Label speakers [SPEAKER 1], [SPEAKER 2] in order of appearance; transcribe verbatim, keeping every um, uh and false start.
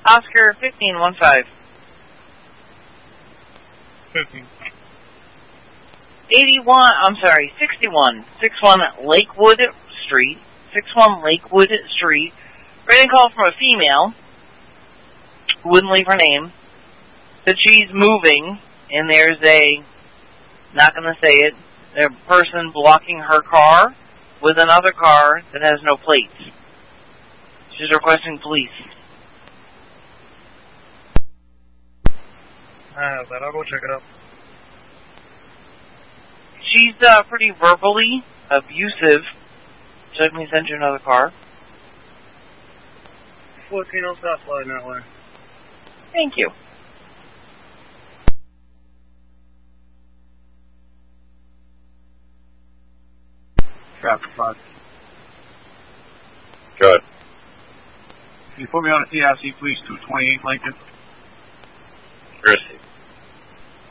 [SPEAKER 1] Oscar fifteen one five.
[SPEAKER 2] fifteen.
[SPEAKER 1] eighty-one, I'm sorry, sixty-one, sixty-one Lakewood Street, sixty-one Lakewood Street. Written call from a female who wouldn't leave her name. That she's moving, and there's a, not going to say it, a person blocking her car with another car that has no plates. She's requesting police.
[SPEAKER 2] I have that. I'll go check it out.
[SPEAKER 1] She's uh, pretty verbally abusive. So let me send you another car.
[SPEAKER 2] fourteen oh South Line that way.
[SPEAKER 1] Thank you.
[SPEAKER 3] Traffic five.
[SPEAKER 4] Good.
[SPEAKER 3] Can you put me on a T I C, please? two twenty-eight Lincoln.